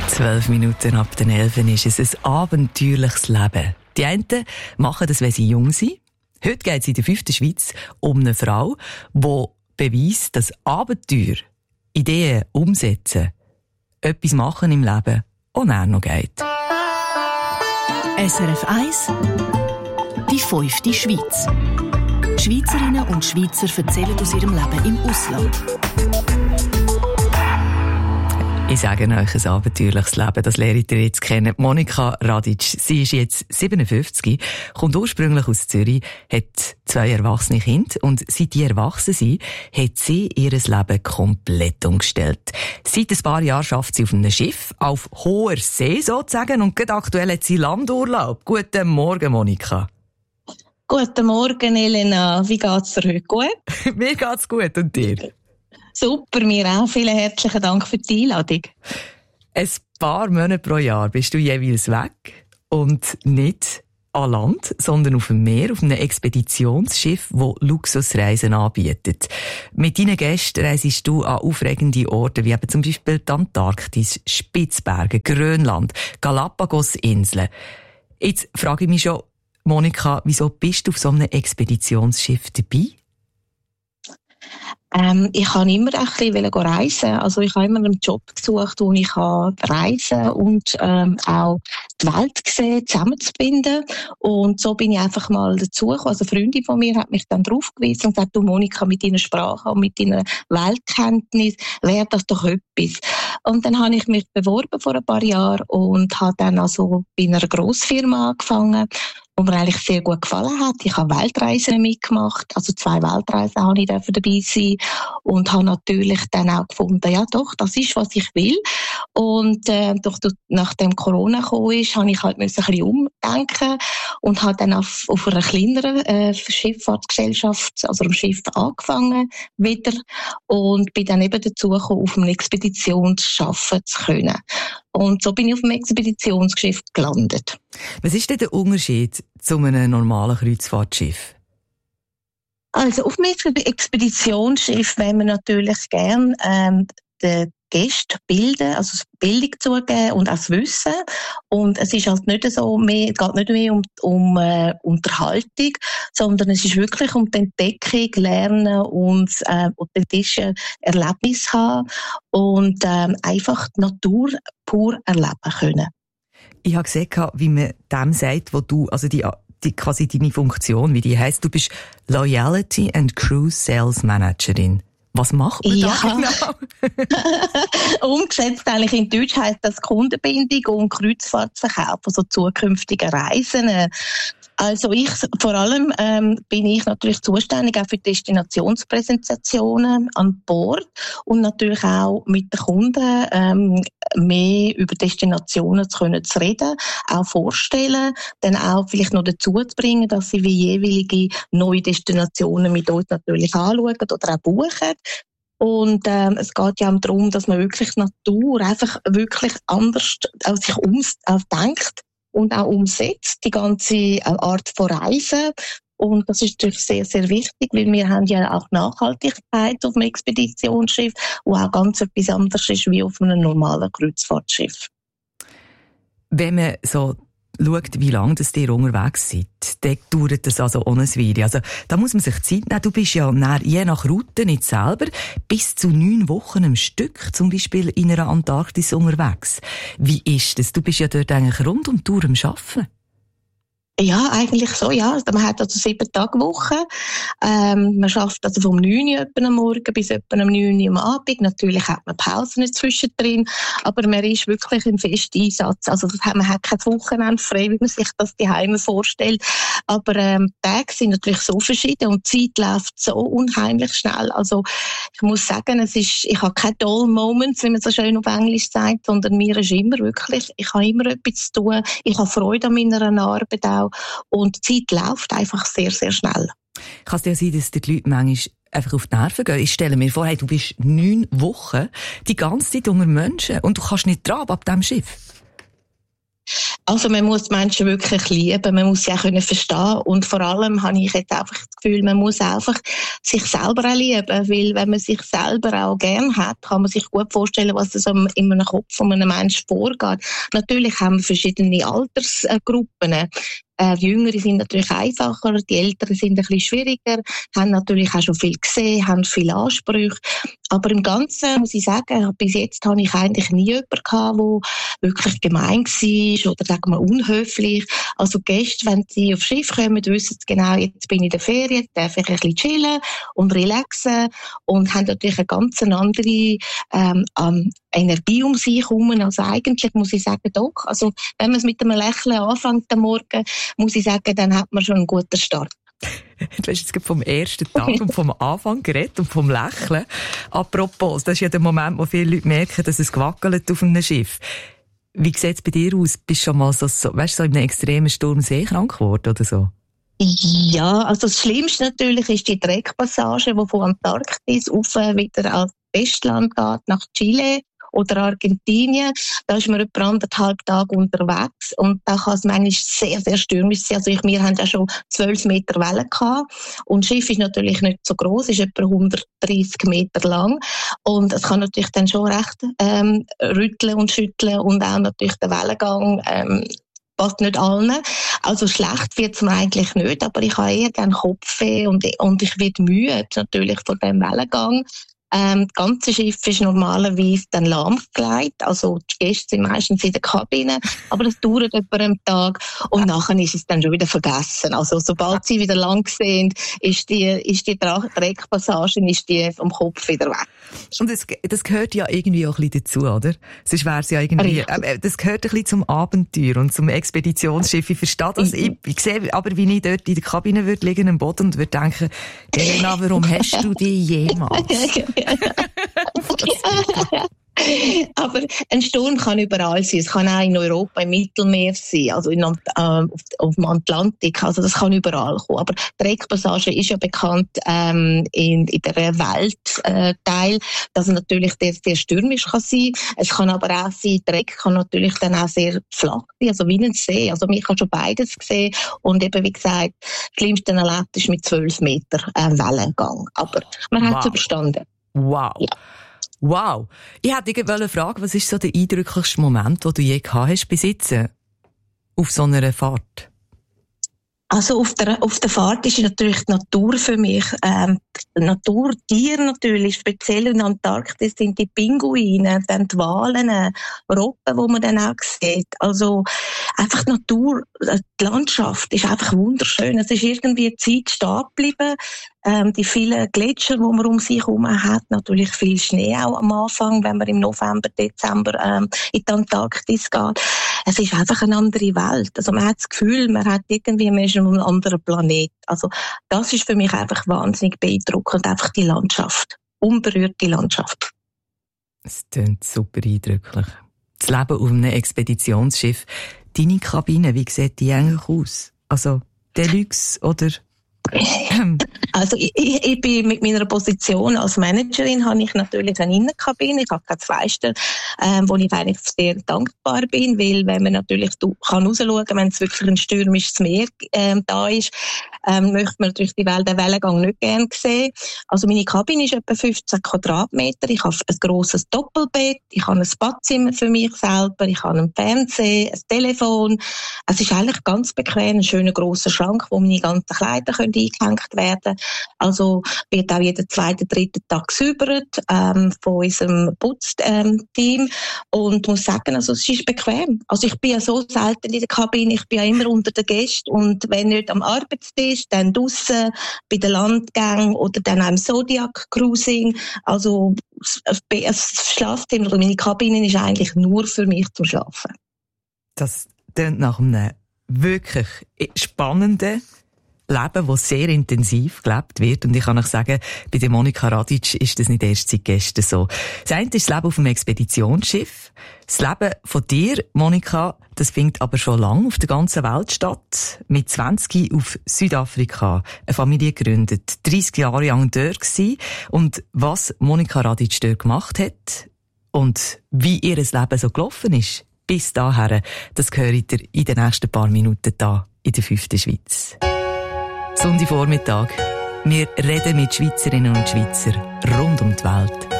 12 Minuten ab den 11 ist es ein abenteuerliches Leben. Die einen machen das, wenn sie jung sind. Heute geht es in der 5. Schweiz um eine Frau, die beweist, dass Abenteuer, Ideen umsetzen, etwas machen im Leben auch noch geht. SRF 1 Die 5. Schweiz. Schweizerinnen und Schweizer erzählen aus ihrem Leben im Ausland. Ich sage euch, ein abenteuerliches Leben, das lernt ihr jetzt kennen. Monika Radic, sie ist jetzt 57, kommt ursprünglich aus Zürich, hat 2 erwachsene Kinder und seit die erwachsen sind, hat sie ihr Leben komplett umgestellt. Seit ein paar Jahren arbeitet sie auf einem Schiff, auf hoher See sozusagen, und gerade aktuell hat sie Landurlaub. Guten Morgen, Monika. Guten Morgen, Elena. Wie geht's dir heute? Gut? Mir geht's gut, und dir? Super, mir auch. Vielen herzlichen Dank für die Einladung. Ein paar Monate pro Jahr bist du jeweils weg und nicht an Land, sondern auf dem Meer, auf einem Expeditionsschiff, das Luxusreisen anbietet. Mit deinen Gästen reisest du an aufregende Orte, wie eben zum Beispiel die Antarktis, Spitzbergen, Grönland, Galapagos-Inseln. Jetzt frage ich mich schon, Monika, wieso bist du auf so einem Expeditionsschiff dabei? Ich wollte immer ein bisschen reisen. Also ich habe immer einen Job gesucht, wo ich reisen und auch die Welt sehen, zusammenzubinden. Und so bin ich einfach mal dazugekommen. Also eine Freundin von mir hat mich dann drauf gewiesen und gesagt, du Monika, mit deiner Sprache und mit deiner Weltkenntnis wäre das doch etwas. Und dann habe ich mich beworben vor ein paar Jahren und habe dann also bei einer Grossfirma angefangen, wo mir eigentlich sehr gut gefallen hat. Ich habe Weltreisen mitgemacht, also 2 Weltreisen habe ich dabei sein und habe natürlich dann auch gefunden, ja doch, das ist, was ich will. Und nachdem Corona gekommen ist, habe ich halt ein bisschen umdenken und habe dann auf einer kleineren Schifffahrtsgesellschaft, also am Schiff, angefangen wieder und bin dann eben dazu gekommen, auf einem Expeditionsschiff arbeiten zu können. Und so bin ich auf dem Expeditionsschiff gelandet. Was ist denn der Unterschied zu einem normalen Kreuzfahrtschiff? Also auf einem Expeditionsschiff wollen wir natürlich gerne den Gästen bilden, also Bildung zugeben und auch das Wissen. Und es ist halt nicht so mehr, geht nicht mehr um Unterhaltung, sondern es ist wirklich um die Entdeckung, Lernen und authentische Erlebnisse haben und einfach die Natur pur erleben können. Ich habe gesehen, wie man dem sagt, wo du, also die quasi deine Funktion, wie die heisst, du bist Loyalty and Cruise Sales Managerin. Was macht man da genau? Umgesetzt eigentlich in Deutsch heisst das Kundenbindung und Kreuzfahrtverkauf, also zukünftige Reisen. Also vor allem bin ich natürlich zuständig auch für Destinationspräsentationen an Bord und natürlich auch mit den Kunden mehr über Destinationen zu reden, auch vorstellen, dann auch vielleicht noch dazu zu bringen, dass sie wie jeweilige neue Destinationen mit uns natürlich anschauen oder auch buchen. Und es geht ja auch darum, dass man wirklich die Natur einfach wirklich anders als sich denkt und auch umsetzt, die ganze Art von Reisen. Und das ist natürlich sehr, sehr wichtig, weil wir haben ja auch Nachhaltigkeit auf einem Expeditionsschiff, wo auch ganz etwas anderes ist wie auf einem normalen Kreuzfahrtschiff. Wenn man so schaut, wie lange ihr unterwegs seid, dann dauert das also ohne Weile. Also da muss man sich Zeit nehmen. Du bist ja je nach Route nicht selber bis zu 9 Wochen am Stück, zum Beispiel in einer Antarktis unterwegs. Wie ist das? Du bist ja dort eigentlich rund um die Tour am Arbeiten. Ja, eigentlich so, ja. Man hat also 7-Tage-Woche. Man schafft also vom 9 Uhr am Morgen bis etwa um 9 Uhr am Abend. Natürlich hat man Pausen zwischendrin, aber man ist wirklich im festen Einsatz. Also man hat kein Wochenende frei, wie man sich das daheim vorstellt. Aber Tage sind natürlich so verschieden und die Zeit läuft so unheimlich schnell. Also ich muss sagen, ich habe keine dull Moments, wie man so schön auf Englisch sagt, sondern mir ist immer wirklich, ich habe immer etwas zu tun. Ich habe Freude an meiner Arbeit auch. Und die Zeit läuft einfach sehr, sehr schnell. Kann es ja sein, dass die Leute manchmal einfach auf die Nerven gehen? Ich stelle mir vor, hey, du bist 9 Wochen die ganze Zeit unter Menschen und du kannst nicht dran ab diesem Schiff. Also man muss Menschen wirklich lieben, man muss sie auch können verstehen und vor allem habe ich jetzt einfach das Gefühl, man muss einfach sich selber auch lieben, weil wenn man sich selber auch gern hat, kann man sich gut vorstellen, was das in einem Kopf von einem Menschen vorgeht. Natürlich haben wir verschiedene Altersgruppen. Die Jüngeren sind natürlich einfacher, die Älteren sind ein bisschen schwieriger, haben natürlich auch schon viel gesehen, haben viele Ansprüche. Aber im Ganzen muss ich sagen, bis jetzt habe ich eigentlich nie jemanden gehabt, der wirklich gemein war oder sagen wir unhöflich. Also Gäste, wenn sie aufs Schiff kommen, wissen sie genau, jetzt bin ich in der Ferien, darf ich ein bisschen chillen und relaxen und haben natürlich eine ganz andere Energie um sich herum. Also eigentlich muss ich sagen, doch. Also wenn man es mit einem Lächeln anfängt am Morgen, muss ich sagen, dann hat man schon einen guten Start. Du hast jetzt vom ersten Tag und vom Anfang geredet und vom Lächeln. Apropos, das ist ja der Moment, wo viele Leute merken, dass es gewackelt auf einem Schiff. Wie sieht es bei dir aus? Bist du schon mal so in einem extremen Sturm seekrank geworden oder so? Ja, also das Schlimmste natürlich ist die Dreckpassage, die von Antarktis auf wieder ans Festland geht, nach Chile oder Argentinien. Da ist man etwa 1,5 Tage unterwegs und da kann es manchmal sehr, sehr stürmisch sein. Also wir haben ja schon 12 Meter Wellen gehabt und das Schiff ist natürlich nicht so gross, ist etwa 130 Meter lang und es kann natürlich dann schon recht rütteln und schütteln und auch natürlich der Wellengang passt nicht allen. Also schlecht wird es mir eigentlich nicht, aber ich habe eher gerne Kopfweh und ich werde müde natürlich von dem Wellengang. Das ganze Schiff ist normalerweise dann lahmgelegt, also die Gäste sind meistens in der Kabine, aber das dauert etwa einen Tag und nachher ist es dann schon wieder vergessen. Also sobald sie wieder lang sind, ist die Dreckpassage vom Kopf wieder weg. Und das gehört ja irgendwie auch ein bisschen dazu, oder? Sonst wäre es ja irgendwie, das gehört ein bisschen zum Abenteuer und zum Expeditionsschiff. Ich verstehe das. Ich sehe aber, wie ich dort in der Kabine würde liegen am Boden und würde denken, Elena, warum hast du die jemals? Aber ein Sturm kann überall sein. Es kann auch in Europa im Mittelmeer sein, also auf dem Atlantik. Also das kann überall kommen. Aber die Dreckpassage ist ja bekannt in der Weltteil, dass es natürlich sehr stürmisch kann sein. Es kann aber auch sein, Dreck kann natürlich dann auch sehr flach sein, also wie ein See. Also ich habe schon beides gesehen und eben wie gesagt, das Schlimmste erlebt ist mit 12 Meter Wellengang. Aber man hat es überstanden. Wow. Ja. Wow. Ich hätte dich fragen, was ist so der eindrücklichste Moment, den du je gehabt hast bis jetzt auf so einer Fahrt? Also auf der Fahrt ist natürlich die Natur für mich, Naturtiere natürlich, speziell in Antarktis sind die Pinguine, dann die Walen, Robben, wo man dann auch sieht. Also einfach die Natur, die Landschaft ist einfach wunderschön. Es ist irgendwie eine Zeit stehen geblieben. Die vielen Gletscher, die man um sich herum hat, natürlich viel Schnee auch am Anfang, wenn man im November, Dezember in die Antarktis geht. Es ist einfach eine andere Welt. Also man hat das Gefühl, man ist auf einem anderen Planet. Also das ist für mich einfach wahnsinnig beeindruckend, einfach die Landschaft. Unberührte Landschaft. Es klingt super eindrücklich. Das Leben auf einem Expeditionsschiff. Deine Kabine, wie sieht die eigentlich aus? Also Deluxe oder... Also ich bin mit meiner Position als Managerin habe ich natürlich eine Innenkabine, ich habe keine Zweiste, wo ich eigentlich sehr dankbar bin, weil wenn man natürlich kann rausschauen, wenn es wirklich ein stürmisches Meer da ist, möchte man natürlich den Wellengang nicht gerne sehen. Also meine Kabine ist etwa 15 Quadratmeter, ich habe ein grosses Doppelbett, ich habe ein Badzimmer für mich selber, ich habe einen Fernseher, ein Telefon. Es ist eigentlich ganz bequem, ein schöner grosser Schrank, wo meine ganzen Kleider eingehängt werden. Also wird auch jeden 2., 3. Tag gesäubert von unserem Putzteam und muss sagen, also es ist bequem. Also ich bin ja so selten in der Kabine, ich bin ja immer unter den Gästen und wenn nicht am Arbeitstisch, dann draussen bei den Landgängen oder dann am Zodiac Cruising. Also das Schlafzimmer oder meine Kabine ist eigentlich nur für mich zum Schlafen. Das klingt nach einem wirklich spannenden Leben, das sehr intensiv gelebt wird. Und ich kann euch sagen, bei der Monika Radic ist das nicht erst seit gestern so. Das eine ist das Leben auf einem Expeditionsschiff. Das Leben von dir, Monika, das findet aber schon lange auf der ganzen Welt statt. Mit 20 auf Südafrika eine Familie gegründet. 30 Jahre lang dort gewesen. Und was Monika Radic dort gemacht hat und wie ihr Leben so gelaufen ist, bis dahin, das hört ihr in den nächsten paar Minuten da in der 5. Schweiz. Sonntagvormittag. Wir reden mit Schweizerinnen und Schweizern rund um die Welt.